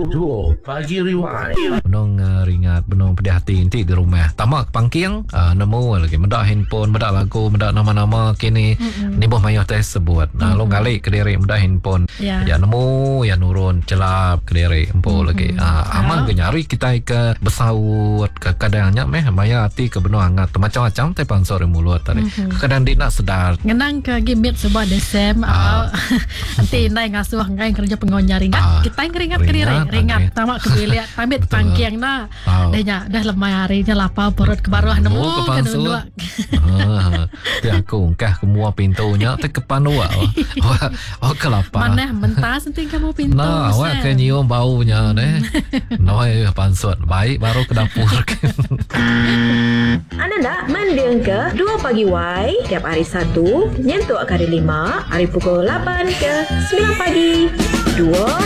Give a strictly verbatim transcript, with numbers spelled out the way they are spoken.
Duo Pagi Rewind. Benong uh, ringat, benong pedih hati nanti di rumah. Tamak pangking, uh, nemu lagi. Medak handphone, medak lagu, medak nama-nama kini. Mm-hmm. Ni boh mayah teh sebut. Nah, mm-hmm. Lo galik ke diri medak handphone. Yeah. Ya nemu, ya nurun, celap ke diri. Empo mm-hmm. lagi. Uh, aman ke nyari kita ke besaut, ke kadangnya meh mayah hati ke benong hangat. Macam-macam teh pansor mulut tadi. Mm-hmm. Kadang dia nak sedar. Ngenang ke gimit sebuah desem. Uh, nanti nai ngasuh ngai kerja pengonya ringat. Uh, kita ngeringat ke diri. Ringat. Tamak ke bilik. Pamit pangkiang na. Oh. Dah dah lemah harinya lapar perut ke bawah nemu ke pansur. Ah, ti aku kah semua pintunya te ke panua. Oh ke lapar. Mana mentah senting kamu pintu. Nah, awak ke nyium baunya deh. Noi pansur baik baru ke dapur. Anda nak mendeng ke Dua Pagi Y tiap hari Sabtu nyentuh kali lima hari pukul lapan ke sembilan pagi. Dua